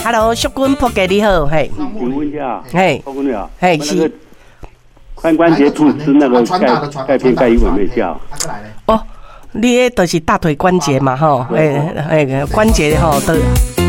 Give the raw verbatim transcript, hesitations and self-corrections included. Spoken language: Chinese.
，Hello， 淑君仆给你好，嘿。 请问一下， 嘿， 包公了， 嘿是。 髋关节处吃那个钙钙片钙有没有效？ 哦，你迄就是大腿关节嘛，吼，诶诶，关节吼都。